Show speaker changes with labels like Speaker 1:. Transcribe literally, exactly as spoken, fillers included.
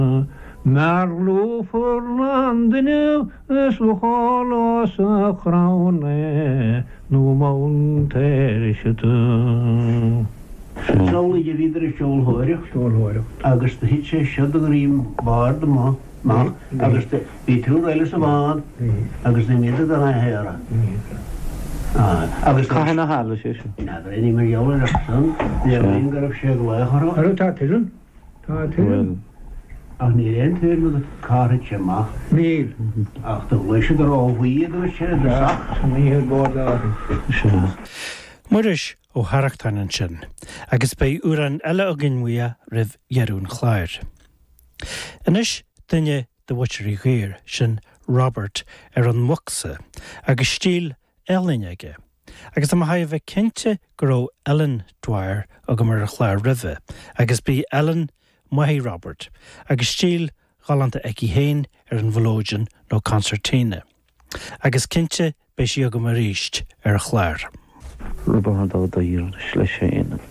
Speaker 1: Merlu fırlandını suhala sakrane numaun teriştü.
Speaker 2: Saul je videre sjol hoor.
Speaker 1: Sjol hoor.
Speaker 2: Agus de hitse shadgrim baard ma. Ma. Agus de bitur elis baard. Agus de midde dan hera. Ah, agus
Speaker 3: Kahana halu şeşu.
Speaker 2: nader ni mer jol raksan. De ringer op sheg wa hara.
Speaker 1: Haro tatilun. Tatilun.
Speaker 2: Ach ni en ter met karetje ma.
Speaker 1: Mil.
Speaker 2: Ach de wisje er al wie de sheg de sak.
Speaker 1: Mil borda.
Speaker 4: Muiris ó Harachtanan sin, agus bei uran eile agin muia rih Jearún Chláir. Inis duine de Witchery Ghair sin Robert ar an mucsa, agus stíl Ellen aige. Agus am haibh cinnte go raibh Ellen Dwyer agam mar a Chláir ribhe, agus bí Ellen Mahi Robert, agus stíl galanta ag héin ar an bhlóidean nó concertina. Agus cinnte bei si agam mar ríist ar a Chláir.
Speaker 3: Rúba han dá dá ír leis sé